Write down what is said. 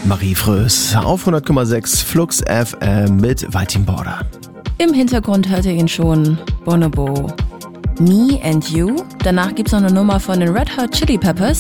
Marie Frös auf 100,6 Flux FM mit White Border. Im Hintergrund hört ihr ihn schon, Bonobo. Me and You. Danach gibt's noch eine Nummer von den Red Hot Chili Peppers.